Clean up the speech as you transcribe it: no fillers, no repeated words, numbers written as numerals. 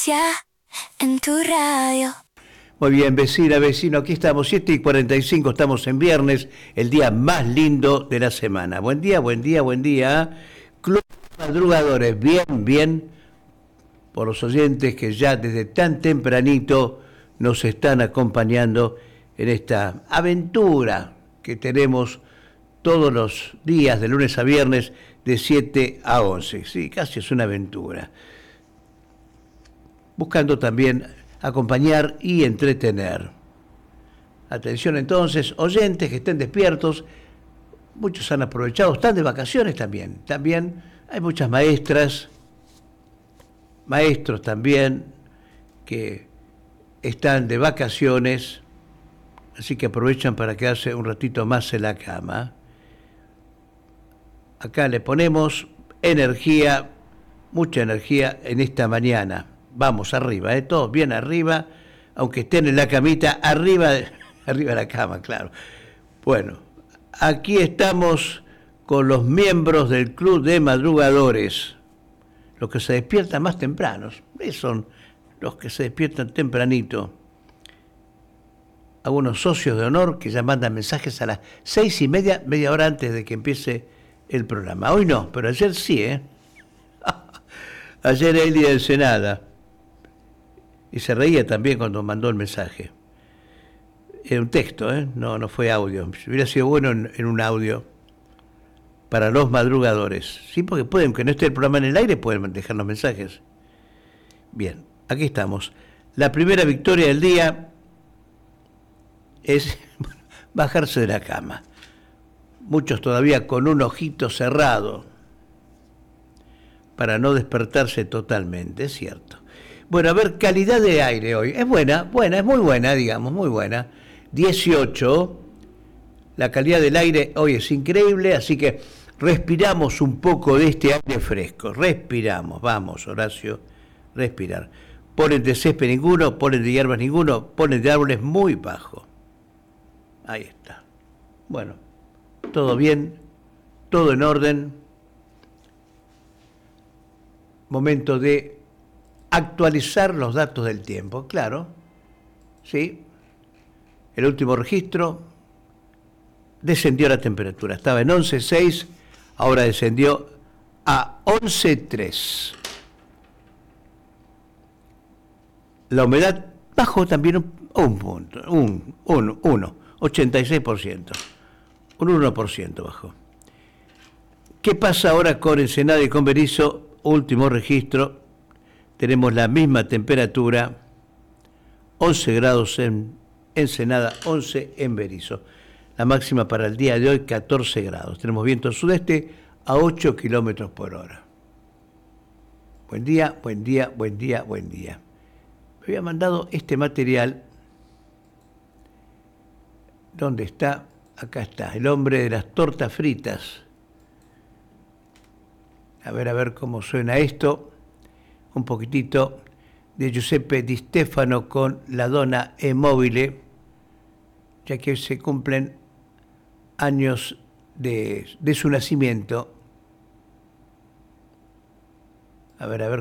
Ya en tu radio. Muy bien, vecina, vecino, aquí estamos, 7:45, estamos en viernes, el día más lindo de la semana. Buen día, buen día, buen día. Club de Madrugadores, bien, bien, por los oyentes que ya desde tan tempranito nos están acompañando en esta aventura que tenemos todos los días, de lunes a viernes, de 7 a 11. Sí, casi es una aventura. Buscando también acompañar y entretener. Atención entonces, oyentes que estén despiertos, muchos han aprovechado, están de vacaciones también. También hay muchas maestras, maestros también, que están de vacaciones, así que aprovechan para quedarse un ratito más en la cama. Acá le ponemos energía, mucha energía en esta mañana. Vamos arriba, todos bien arriba, aunque estén en la camita, arriba de la cama, claro. Bueno, aquí estamos con los miembros del Club de Madrugadores, los que se despiertan más tempranos. Esos son los que se despiertan tempranito. Algunos socios de honor que ya mandan mensajes a las 6:30, media hora antes de que empiece el programa. Hoy no, pero ayer sí, Ayer Eli de Ensenada. Y se reía también cuando mandó el mensaje. Era un texto, no fue audio. Hubiera sido bueno en un audio para los madrugadores. Sí, porque pueden, que no esté el programa en el aire, pueden dejar los mensajes. Bien, aquí estamos. La primera victoria del día es bajarse de la cama. Muchos todavía con un ojito cerrado para no despertarse totalmente, es cierto. Bueno, a ver, calidad de aire hoy. Es buena, es muy buena, digamos, muy buena. 18. La calidad del aire hoy es increíble, así que respiramos un poco de este aire fresco. Respiramos, vamos, Horacio, respirar. Polen de césped ninguno, polen de hierbas ninguno, polen de árboles muy bajo. Ahí está. Bueno, todo bien, todo en orden. Momento de actualizar los datos del tiempo, claro. Sí. El último registro descendió la temperatura. Estaba en 11,6, ahora descendió a 11,3. La humedad bajó también un punto, un 86%. Un 1% bajó. ¿Qué pasa ahora con Ensenada y con Berisso? Último registro. Tenemos la misma temperatura, 11 grados en Ensenada, 11 en Berisso. La máxima para el día de hoy, 14 grados. Tenemos viento sudeste a 8 kilómetros por hora. Buen día, buen día, buen día, buen día. Me había mandado este material. ¿Dónde está? Acá está, el hombre de las tortas fritas. A ver cómo suena esto. Un poquitito de Giuseppe Di Stefano con la donna e mobile, ya que hoy se cumplen años de su nacimiento. A ver